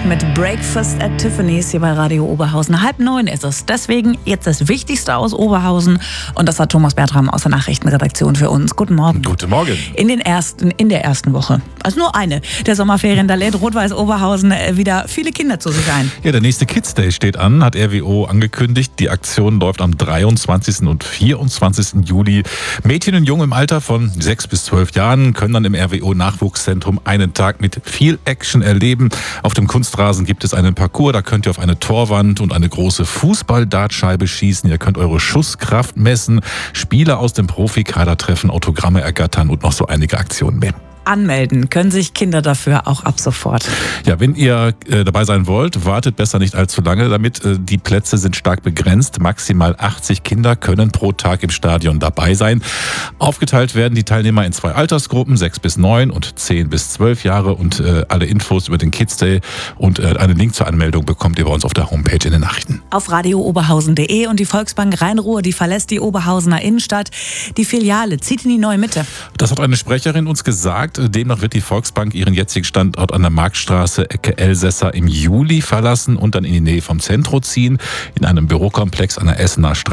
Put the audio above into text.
mit Breakfast at Tiffany's hier bei Radio Oberhausen. 8:30 ist es. Deswegen jetzt das Wichtigste aus Oberhausen. Und das hat Thomas Bertram aus der Nachrichtenredaktion für uns. Guten Morgen. Guten Morgen. In der ersten Woche, also nur eine der Sommerferien, da lädt Rot-Weiß Oberhausen wieder viele Kinder zu sich ein. Ja, der nächste Kids Day steht an, hat RWO angekündigt. Die Aktion läuft am 23. und 24. Juli. Mädchen und Jungen im Alter von 6 bis 12 Jahren können dann im RWO Nachwuchszentrum einen Tag mit viel Action erleben. Auf dem Kunstrasen gibt es einen Parcours, da könnt ihr auf eine Torwand und eine große Fußball-Dartscheibe schießen. Ihr könnt eure Schusskraft messen, Spieler aus dem Profikader treffen, Autogramme ergattern und noch so einige Aktionen mehr. Anmelden können sich Kinder dafür auch ab sofort. Ja, wenn ihr dabei sein wollt, wartet besser nicht allzu lange damit. Die Plätze sind stark begrenzt. Maximal 80 Kinder können pro Tag im Stadion dabei sein. Aufgeteilt werden die Teilnehmer in 2 Altersgruppen, 6 bis 9 und 10 bis 12 Jahre. Und alle Infos über den Kids Day und einen Link zur Anmeldung bekommt ihr bei uns auf der Homepage in den Nachrichten. Auf radiooberhausen.de. Und die Volksbank Rhein-Ruhr, die verlässt die Oberhausener Innenstadt. Die Filiale zieht in die neue Mitte. Das hat eine Sprecherin uns gesagt. Demnach wird die Volksbank ihren jetzigen Standort an der Marktstraße, Ecke Elsässer, im Juli verlassen und dann in die Nähe vom Zentrum ziehen, in einem Bürokomplex an der Essener Straße.